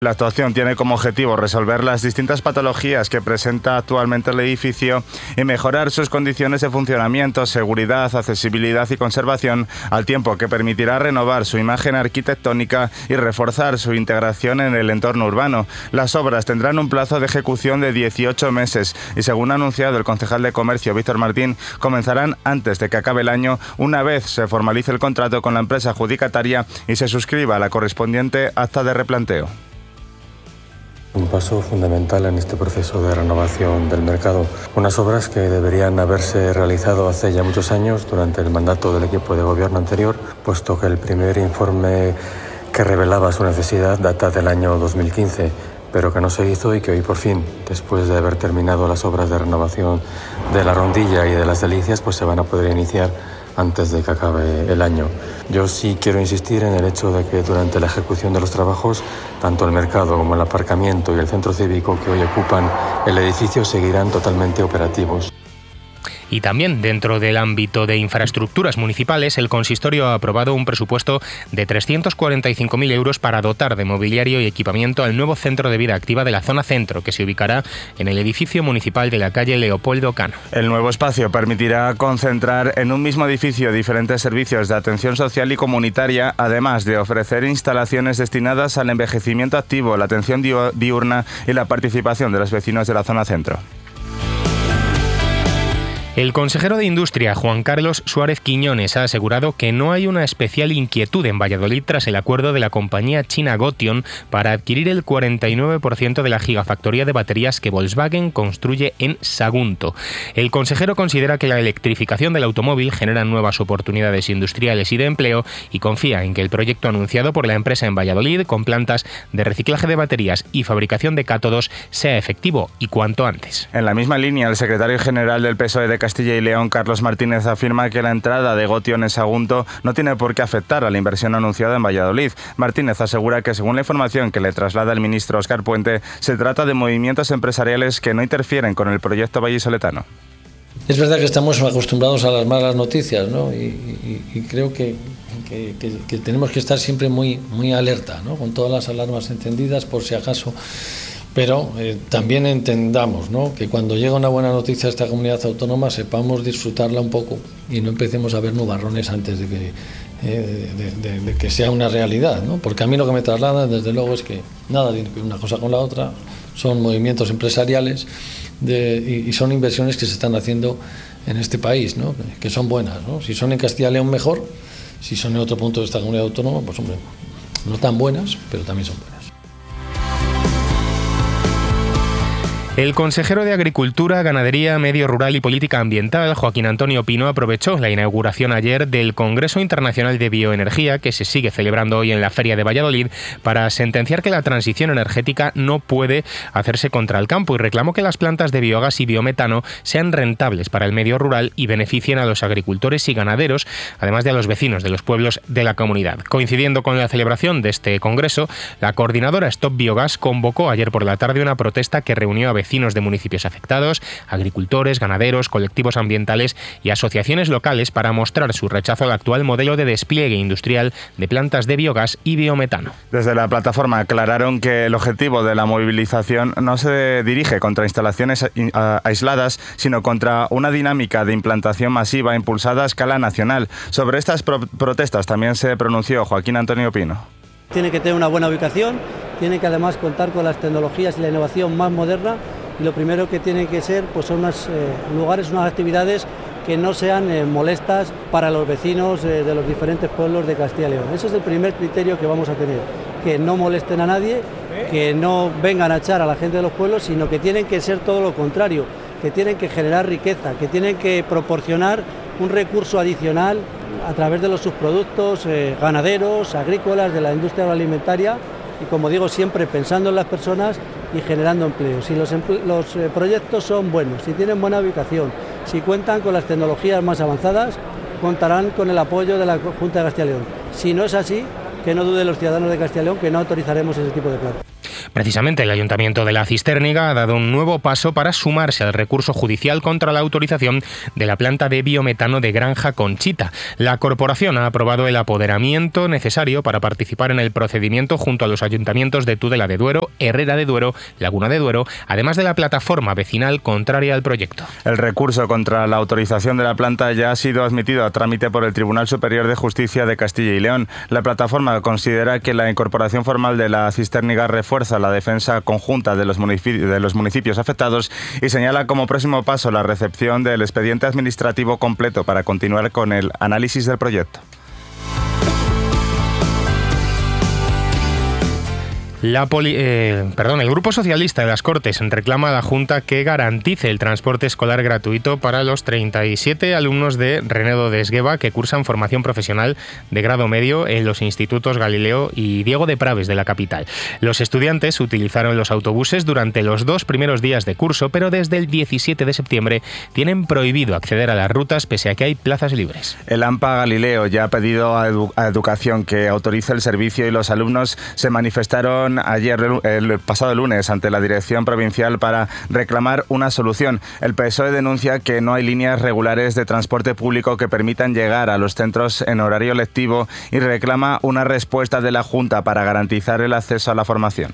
La actuación tiene como objetivo resolver las distintas patologías que presenta actualmente el edificio y mejorar sus condiciones de funcionamiento, seguridad, accesibilidad y conservación, al tiempo que permitirá renovar su imagen arquitectónica y reforzar su integración en el entorno urbano. Las obras tendrán un plazo de ejecución de 18 meses y, según ha anunciado el concejal de Comercio, Víctor Martín, comenzarán antes de que acabe el año, una vez se formalice el contrato con la empresa adjudicataria y se suscriba la correspondiente acta de replanteo. Un paso fundamental en este proceso de renovación del mercado. Unas obras que deberían haberse realizado hace ya muchos años durante el mandato del equipo de gobierno anterior, puesto que el primer informe que revelaba su necesidad data del año 2015, pero que no se hizo y que hoy por fin, después de haber terminado las obras de renovación de la Rondilla y de las Delicias, pues se van a poder iniciar antes de que acabe el año. Yo sí quiero insistir en el hecho de que durante la ejecución de los trabajos, tanto el mercado como el aparcamiento y el centro cívico que hoy ocupan el edificio seguirán totalmente operativos. Y también dentro del ámbito de infraestructuras municipales, el consistorio ha aprobado un presupuesto de 345.000 euros para dotar de mobiliario y equipamiento al nuevo centro de vida activa de la zona centro, que se ubicará en el edificio municipal de la calle Leopoldo Cano. El nuevo espacio permitirá concentrar en un mismo edificio diferentes servicios de atención social y comunitaria, además de ofrecer instalaciones destinadas al envejecimiento activo, la atención diurna y la participación de los vecinos de la zona centro. El consejero de Industria, Juan Carlos Suárez Quiñones, ha asegurado que no hay una especial inquietud en Valladolid tras el acuerdo de la compañía china Gotion para adquirir el 49% de la gigafactoría de baterías que Volkswagen construye en Sagunto. El consejero considera que la electrificación del automóvil genera nuevas oportunidades industriales y de empleo y confía en que el proyecto anunciado por la empresa en Valladolid, con plantas de reciclaje de baterías y fabricación de cátodos, sea efectivo y cuanto antes. En la misma línea, el secretario general del PSOE de Castilla y León, Carlos Martínez, afirma que la entrada de Gotion en Sagunto no tiene por qué afectar a la inversión anunciada en Valladolid. Martínez asegura que, según la información que le traslada el ministro Óscar Puente, se trata de movimientos empresariales que no interfieren con el proyecto vallisoletano. Es verdad que estamos acostumbrados a las malas noticias, ¿no? Y creo que tenemos que estar siempre muy alerta, ¿no? Con todas las alarmas encendidas por si acaso. Pero también entendamos, ¿no?, que cuando llega una buena noticia a esta comunidad autónoma sepamos disfrutarla un poco y no empecemos a ver nubarrones antes de que sea una realidad, ¿no? Porque a mí lo que me traslada, desde luego, es que nada tiene que ver una cosa con la otra, son movimientos empresariales y son inversiones que se están haciendo en este país, ¿no?, que son buenas, ¿no? Si son en Castilla y León, mejor; si son en otro punto de esta comunidad autónoma, pues hombre, no tan buenas, pero también son buenas. El consejero de Agricultura, Ganadería, Medio Rural y Política Ambiental, Joaquín Antonio Pino, aprovechó la inauguración ayer del Congreso Internacional de Bioenergía, que se sigue celebrando hoy en la Feria de Valladolid, para sentenciar que la transición energética no puede hacerse contra el campo, y reclamó que las plantas de biogás y biometano sean rentables para el medio rural y beneficien a los agricultores y ganaderos, además de a los vecinos de los pueblos de la comunidad. Coincidiendo con la celebración de este congreso, la coordinadora Stop Biogás convocó ayer por la tarde una protesta que reunió a vecinos de municipios afectados, agricultores, ganaderos, colectivos ambientales y asociaciones locales para mostrar su rechazo al actual modelo de despliegue industrial de plantas de biogás y biometano. Desde la plataforma aclararon que el objetivo de la movilización no se dirige contra instalaciones aisladas, sino contra una dinámica de implantación masiva impulsada a escala nacional. Sobre estas protestas también se pronunció Joaquín Antonio Pino. Tiene que tener una buena ubicación, tiene que además contar con las tecnologías y la innovación más moderna, y lo primero que tiene que ser pues son unos lugares, unas actividades que no sean molestas para los vecinos de los diferentes pueblos de Castilla y León. Ese es el primer criterio que vamos a tener, que no molesten a nadie, que no vengan a echar a la gente de los pueblos, sino que tienen que ser todo lo contrario, que tienen que generar riqueza, que tienen que proporcionar un recurso adicional a través de los subproductos ganaderos, agrícolas, de la industria agroalimentaria, y, como digo, siempre pensando en las personas y generando empleo. Si los proyectos son buenos, si tienen buena ubicación, si cuentan con las tecnologías más avanzadas, contarán con el apoyo de la Junta de Castilla y León. Si no es así, que no duden los ciudadanos de Castilla y León que no autorizaremos ese tipo de plantas. Precisamente el Ayuntamiento de La Cistérniga ha dado un nuevo paso para sumarse al recurso judicial contra la autorización de la planta de biometano de Granja Conchita. La corporación ha aprobado el apoderamiento necesario para participar en el procedimiento junto a los ayuntamientos de Tudela de Duero, Herrera de Duero, Laguna de Duero, además de la plataforma vecinal contraria al proyecto. El recurso contra la autorización de la planta ya ha sido admitido a trámite por el Tribunal Superior de Justicia de Castilla y León. La plataforma considera que la incorporación formal de La Cistérniga refuerza la defensa conjunta de los municipios afectados y señala como próximo paso la recepción del expediente administrativo completo para continuar con el análisis del proyecto. El Grupo Socialista de las Cortes reclama a la Junta que garantice el transporte escolar gratuito para los 37 alumnos de Renedo de Esgueva que cursan formación profesional de grado medio en los institutos Galileo y Diego de Praves de la capital. Los estudiantes utilizaron los autobuses durante los 2 primeros días de curso, pero desde el 17 de septiembre tienen prohibido acceder a las rutas pese a que hay plazas libres. El AMPA Galileo ya ha pedido a Educación que autorice el servicio y los alumnos se manifestaron ayer, el pasado lunes, ante la Dirección Provincial para reclamar una solución. El PSOE denuncia que no hay líneas regulares de transporte público que permitan llegar a los centros en horario lectivo y reclama una respuesta de la Junta para garantizar el acceso a la formación.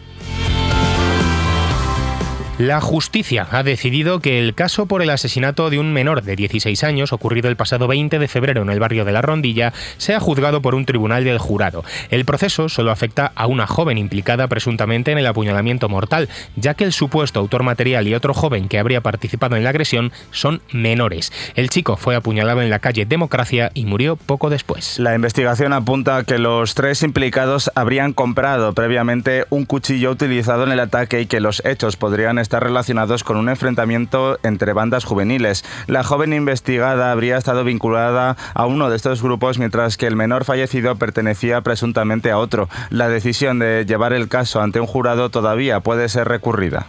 La justicia ha decidido que el caso por el asesinato de un menor de 16 años, ocurrido el pasado 20 de febrero en el barrio de La Rondilla, sea juzgado por un tribunal del jurado. El proceso solo afecta a una joven implicada presuntamente en el apuñalamiento mortal, ya que el supuesto autor material y otro joven que habría participado en la agresión son menores. El chico fue apuñalado en la calle Democracia y murió poco después. La investigación apunta a que los 3 implicados habrían comprado previamente un cuchillo utilizado en el ataque y que los hechos podrían estar relacionados con un enfrentamiento entre bandas juveniles. La joven investigada habría estado vinculada a uno de estos grupos, mientras que el menor fallecido pertenecía presuntamente a otro. La decisión de llevar el caso ante un jurado todavía puede ser recurrida.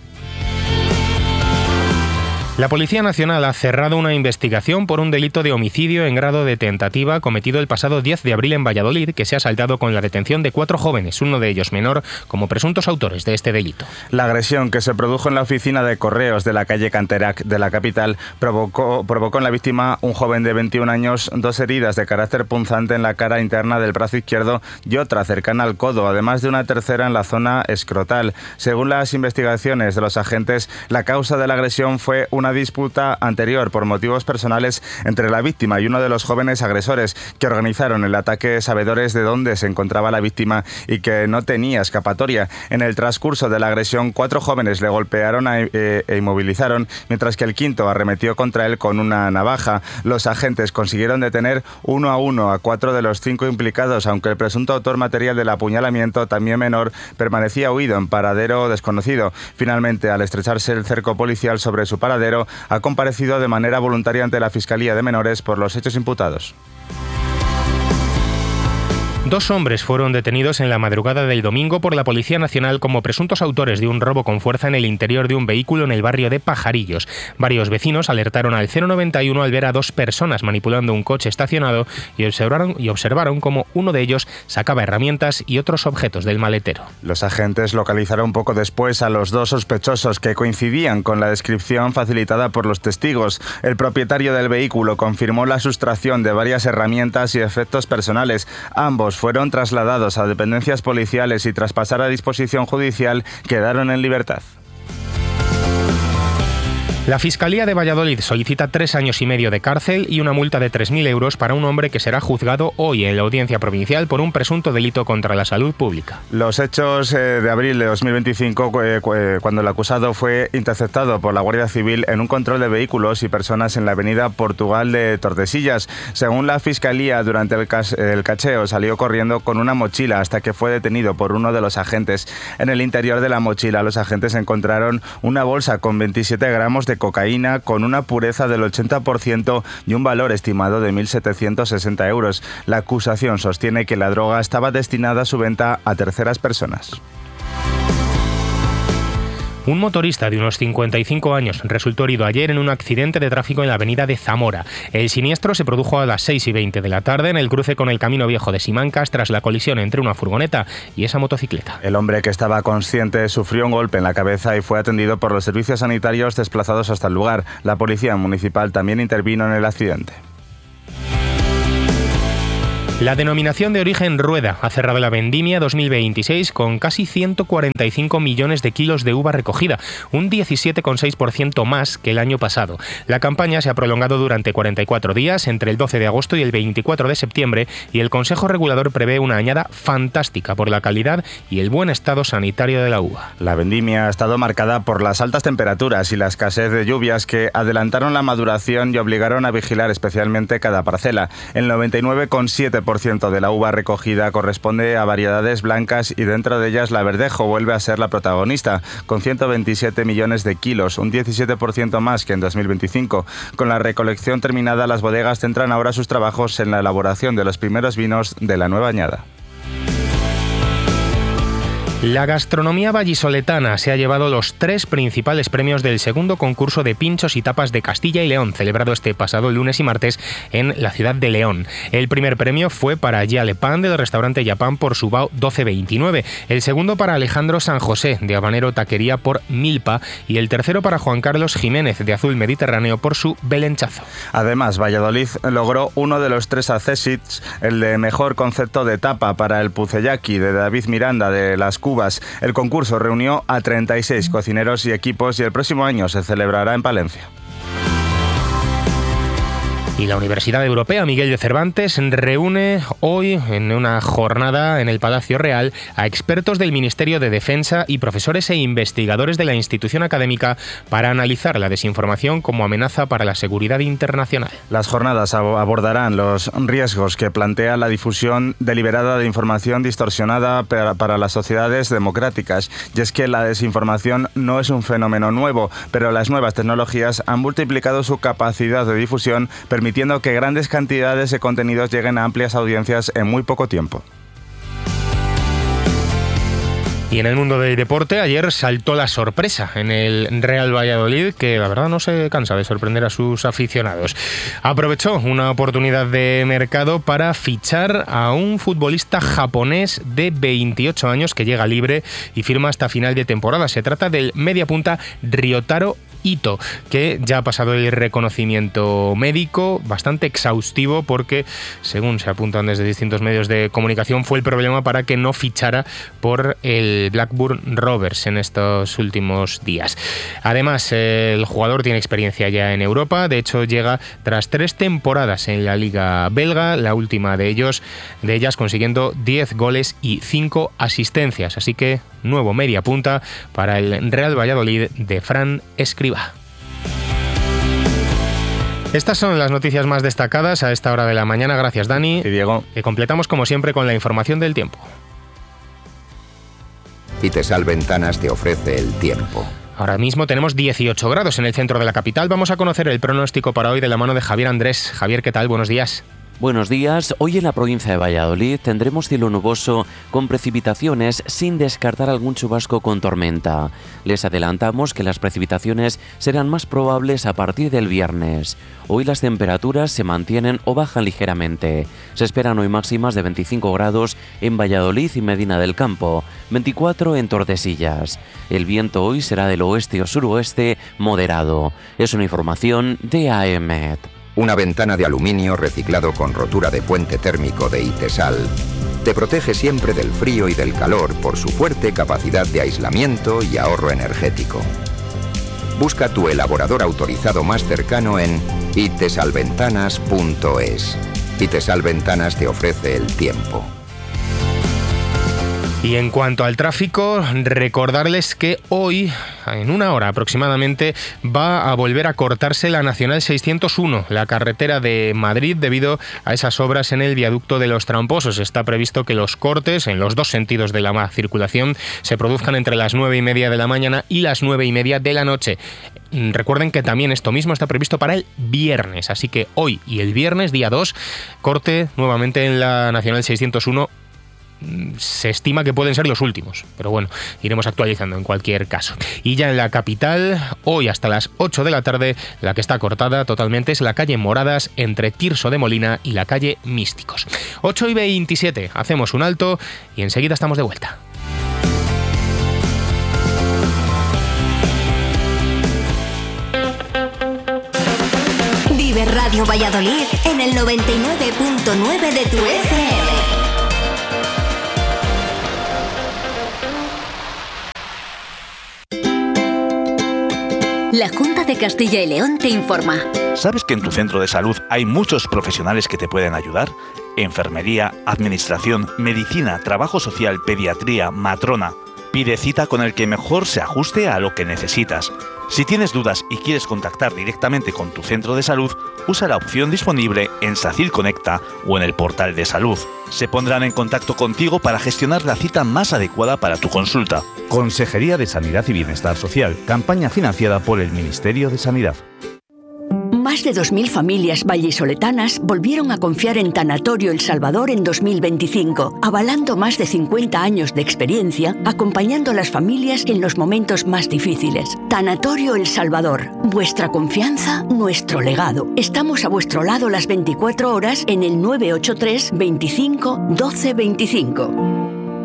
La Policía Nacional ha cerrado una investigación por un delito de homicidio en grado de tentativa cometido el pasado 10 de abril en Valladolid, que se ha saldado con la detención de 4 jóvenes, uno de ellos menor, como presuntos autores de este delito. La agresión que se produjo en la oficina de correos de la calle Canterac de la capital provocó en la víctima, un joven de 21 años, 2 heridas de carácter punzante en la cara interna del brazo izquierdo y otra cercana al codo, además de una tercera en la zona escrotal. Según las investigaciones de los agentes, la causa de la agresión fue una disputa anterior por motivos personales entre la víctima y uno de los jóvenes agresores que organizaron el ataque, sabedores de dónde se encontraba la víctima y que no tenía escapatoria. En el transcurso de la agresión, 4 jóvenes le golpearon e inmovilizaron, mientras que el quinto arremetió contra él con una navaja. Los agentes consiguieron detener 1 a 1 a 4 de los 5 implicados, aunque el presunto autor material del apuñalamiento, también menor, permanecía huido en paradero desconocido. Finalmente, al estrecharse el cerco policial sobre su paradero, ha comparecido de manera voluntaria ante la Fiscalía de Menores por los hechos imputados. 2 hombres fueron detenidos en la madrugada del domingo por la Policía Nacional como presuntos autores de un robo con fuerza en el interior de un vehículo en el barrio de Pajarillos. Varios vecinos alertaron al 091 al ver a 2 personas manipulando un coche estacionado y observaron cómo uno de ellos sacaba herramientas y otros objetos del maletero. Los agentes localizaron poco después a los 2 sospechosos que coincidían con la descripción facilitada por los testigos. El propietario del vehículo confirmó la sustracción de varias herramientas y efectos personales. Ambos fueron trasladados a dependencias policiales y tras pasar a disposición judicial quedaron en libertad. La Fiscalía de Valladolid solicita 3 años y medio de cárcel y una multa de 3.000 euros para un hombre que será juzgado hoy en la Audiencia Provincial por un presunto delito contra la salud pública. Los hechos de abril de 2025, cuando el acusado fue interceptado por la Guardia Civil en un control de vehículos y personas en la avenida Portugal de Tordesillas. Según la Fiscalía, durante el cacheo salió corriendo con una mochila hasta que fue detenido por uno de los agentes. En el interior de la mochila, los agentes encontraron una bolsa con 27 gramos de cocaína con una pureza del 80% y un valor estimado de 1.760 euros. La acusación sostiene que la droga estaba destinada a su venta a terceras personas. Un motorista de unos 55 años resultó herido ayer en un accidente de tráfico en la avenida de Zamora. El siniestro se produjo a las 6:20 de la tarde en el cruce con el Camino Viejo de Simancas tras la colisión entre una furgoneta y esa motocicleta. El hombre, que estaba consciente, sufrió un golpe en la cabeza y fue atendido por los servicios sanitarios desplazados hasta el lugar. La policía municipal también intervino en el accidente. La denominación de origen Rueda ha cerrado la vendimia 2026 con casi 145 millones de kilos de uva recogida, un 17,6% más que el año pasado. La campaña se ha prolongado durante 44 días, entre el 12 de agosto y el 24 de septiembre, y el Consejo Regulador prevé una añada fantástica por la calidad y el buen estado sanitario de la uva. La vendimia ha estado marcada por las altas temperaturas y la escasez de lluvias que adelantaron la maduración y obligaron a vigilar especialmente cada parcela. El 99,7% de la uva recogida corresponde a variedades blancas y dentro de ellas la Verdejo vuelve a ser la protagonista, con 127 millones de kilos, un 17% más que en 2025. Con la recolección terminada, las bodegas centran ahora sus trabajos en la elaboración de los primeros vinos de la nueva añada. La gastronomía vallisoletana se ha llevado los 3 principales premios del segundo concurso de pinchos y tapas de Castilla y León, celebrado este pasado lunes y martes en la ciudad de León. El primer premio fue para Yale Pan del restaurante Yapán por su bao 1229, el segundo para Alejandro San José de Habanero Taquería por Milpa y el tercero para Juan Carlos Jiménez de Azul Mediterráneo por su Belenchazo. Además, Valladolid logró uno de los 3 accessits, el de mejor concepto de tapa para el Pucellaki de David Miranda de Las Cubas. El concurso reunió a 36 cocineros y equipos y el próximo año se celebrará en Palencia. Y la Universidad Europea Miguel de Cervantes reúne hoy en una jornada en el Palacio Real a expertos del Ministerio de Defensa y profesores e investigadores de la institución académica para analizar la desinformación como amenaza para la seguridad internacional. Las jornadas abordarán los riesgos que plantea la difusión deliberada de información distorsionada para las sociedades democráticas. Y es que la desinformación no es un fenómeno nuevo, pero las nuevas tecnologías han multiplicado su capacidad de difusión, permitiendo que grandes cantidades de contenidos lleguen a amplias audiencias en muy poco tiempo. Y en el mundo del deporte, ayer saltó la sorpresa en el Real Valladolid, que la verdad no se cansa de sorprender a sus aficionados. Aprovechó una oportunidad de mercado para fichar a un futbolista japonés de 28 años que llega libre y firma hasta final de temporada. Se trata del mediapunta Ryotaro Ito, que ya ha pasado el reconocimiento médico bastante exhaustivo porque, según se apuntan desde distintos medios de comunicación, fue el problema para que no fichara por el Blackburn Rovers en estos últimos días. Además, el jugador tiene experiencia ya en Europa, de hecho llega tras 3 temporadas en la Liga belga, la última de ellas consiguiendo 10 goles y 5 asistencias, así que nuevo media punta para el Real Valladolid de Fran Escribá. Estas son las noticias más destacadas a esta hora de la mañana. Gracias, Dani. Y Diego. Que completamos como siempre con la información del tiempo. Itesal Ventanas te ofrece el tiempo. Ahora mismo tenemos 18 grados en el centro de la capital. Vamos a conocer el pronóstico para hoy de la mano de Javier Andrés. Javier, ¿qué tal? Buenos días. Buenos días. Hoy en la provincia de Valladolid tendremos cielo nuboso con precipitaciones sin descartar algún chubasco con tormenta. Les adelantamos que las precipitaciones serán más probables a partir del viernes. Hoy las temperaturas se mantienen o bajan ligeramente. Se esperan hoy máximas de 25 grados en Valladolid y Medina del Campo, 24 en Tordesillas. El viento hoy será del oeste o suroeste moderado. Es una información de AEMET. Una ventana de aluminio reciclado con rotura de puente térmico de Itesal te protege siempre del frío y del calor por su fuerte capacidad de aislamiento y ahorro energético. Busca tu elaborador autorizado más cercano en itesalventanas.es. Itesal Ventanas te ofrece el tiempo. Y en cuanto al tráfico, recordarles que hoy, en una hora aproximadamente, va a volver a cortarse la Nacional 601, la carretera de Madrid, debido a esas obras en el viaducto de los Tramposos. Está previsto que los cortes en los dos sentidos de la circulación se produzcan entre las 9:30 de la mañana y las 9:30 de la noche. Recuerden que también esto mismo está previsto para el viernes, así que hoy y el viernes, día 2, corte nuevamente en la Nacional 601, se estima que pueden ser los últimos, pero bueno, iremos actualizando en cualquier caso. Y ya en la capital, hoy hasta las 8 de la tarde, la que está cortada totalmente es la calle Moradas entre Tirso de Molina y la calle Místicos. 8:27, hacemos un alto y enseguida estamos de vuelta. Vive Radio Valladolid en el 99.9 de tu FM. La Junta de Castilla y León te informa. ¿Sabes que en tu centro de salud hay muchos profesionales que te pueden ayudar? Enfermería, administración, medicina, trabajo social, pediatría, matrona. Pide cita con el que mejor se ajuste a lo que necesitas. Si tienes dudas y quieres contactar directamente con tu centro de salud, usa la opción disponible en SACIL Conecta o en el portal de salud. Se pondrán en contacto contigo para gestionar la cita más adecuada para tu consulta. Consejería de Sanidad y Bienestar Social, campaña financiada por el Ministerio de Sanidad. Más de 2.000 familias vallisoletanas volvieron a confiar en Tanatorio El Salvador en 2025, avalando más de 50 años de experiencia, acompañando a las familias en los momentos más difíciles. Tanatorio El Salvador, vuestra confianza, nuestro legado. Estamos a vuestro lado las 24 horas en el 983 25 12 25.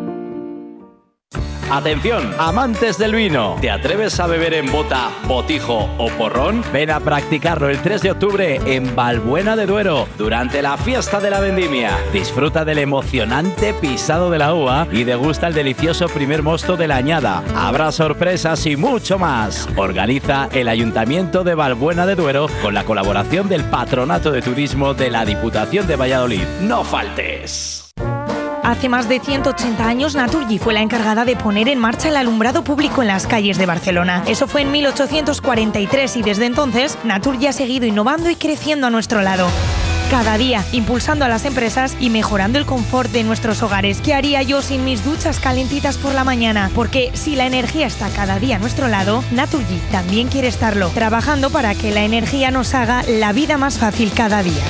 Atención, amantes del vino. ¿Te atreves a beber en bota, botijo o porrón? Ven a practicarlo el 3 de octubre en Valbuena de Duero, durante la fiesta de la vendimia. Disfruta del emocionante pisado de la uva y degusta el delicioso primer mosto de la añada. Habrá sorpresas y mucho más. Organiza el Ayuntamiento de Valbuena de Duero con la colaboración del Patronato de Turismo de la Diputación de Valladolid. ¡No faltes! Hace más de 180 años, Naturgy fue la encargada de poner en marcha el alumbrado público en las calles de Barcelona. Eso fue en 1843 y desde entonces, Naturgy ha seguido innovando y creciendo a nuestro lado. Cada día, impulsando a las empresas y mejorando el confort de nuestros hogares. ¿Qué haría yo sin mis duchas calentitas por la mañana? Porque si la energía está cada día a nuestro lado, Naturgy también quiere estarlo, trabajando para que la energía nos haga la vida más fácil cada día.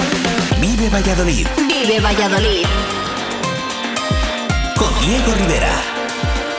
Vive Valladolid. Vive Valladolid. Con Diego Rivera.